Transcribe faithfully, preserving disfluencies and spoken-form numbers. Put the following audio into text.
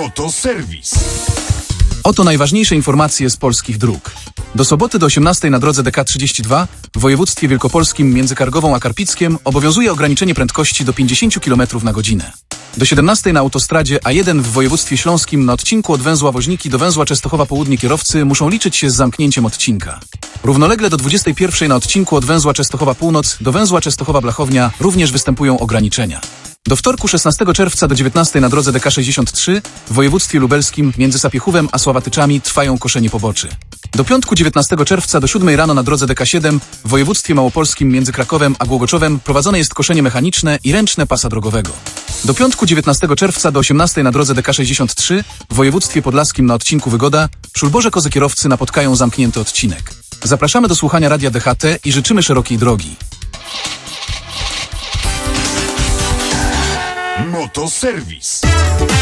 Motoserwis. Oto najważniejsze informacje z polskich dróg. Do soboty do osiemnastej na drodze D K trzydzieści dwa w województwie wielkopolskim między Kargową a Karpickiem obowiązuje ograniczenie prędkości do pięćdziesiąt kilometrów na godzinę. Do siedemnastej na autostradzie A jeden w województwie śląskim na odcinku od węzła Woźniki do węzła Częstochowa Południe kierowcy muszą liczyć się z zamknięciem odcinka. Równolegle do dwudziestej pierwszej na odcinku od węzła Częstochowa Północ do węzła Częstochowa Blachownia również występują ograniczenia. Do wtorku szesnastego czerwca do dziewiętnastej na drodze D K sześćdziesiąt trzy w województwie lubelskim między Sapiechówem a Sławatyczami trwają koszenie poboczy. Do piątku dziewiętnastego czerwca do siódmej rano na drodze D K siedem w województwie małopolskim między Krakowem a Głogoczowem prowadzone jest koszenie mechaniczne i ręczne pasa drogowego. Do piątku dziewiętnastego czerwca do osiemnastej na drodze D K sześćdziesiąt trzy w województwie podlaskim na odcinku Wygoda przy Ulborze Kozy kierowcy napotkają zamknięty odcinek. Zapraszamy do słuchania Radia D H T i życzymy szerokiej drogi. Motoserwis.